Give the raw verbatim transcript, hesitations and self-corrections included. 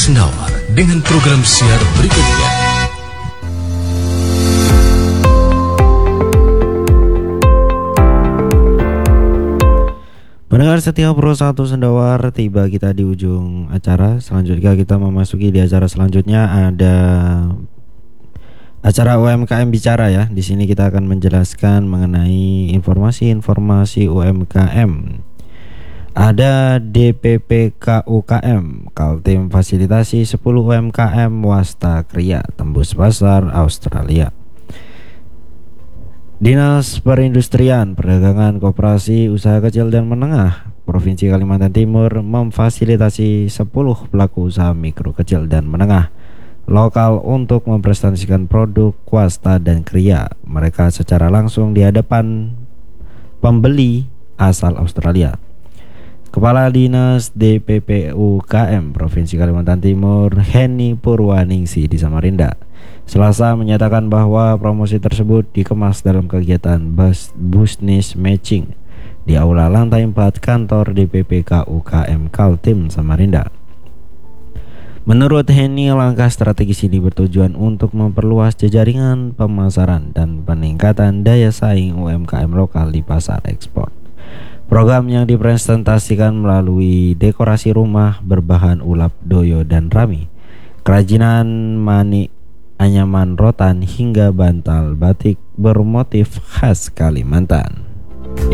Sendawar dengan program siar berikutnya. Pendengar setia Pro satu Sendawar, tiba kita di ujung acara. Selanjutnya kita memasuki di acara selanjutnya, ada acara U M K M Bicara ya. Di sini kita akan menjelaskan mengenai informasi-informasi U M K M. Ada D P P K U K M, Kaltim fasilitasi sepuluh U M K M Wasta Kria tembus pasar Australia. Dinas Perindustrian, Perdagangan, Koperasi, Usaha Kecil dan Menengah Provinsi Kalimantan Timur memfasilitasi sepuluh pelaku usaha mikro, kecil dan menengah lokal untuk mempresentasikan produk swasta dan kria mereka secara langsung di hadapan pembeli asal Australia. Kepala Dinas D P P U K M Provinsi Kalimantan Timur, Henny Purwaningsi di Samarinda, Selasa menyatakan bahwa promosi tersebut dikemas dalam kegiatan business matching di aula lantai empat kantor D P P K U K M Kaltim Samarinda. Menurut Henny, langkah strategis ini bertujuan untuk memperluas jejaring pemasaran dan peningkatan daya saing U M K M lokal di pasar ekspor. Program yang dipresentasikan melalui dekorasi rumah berbahan ulap doyo dan rami, kerajinan manik, anyaman rotan hingga bantal batik bermotif khas Kalimantan.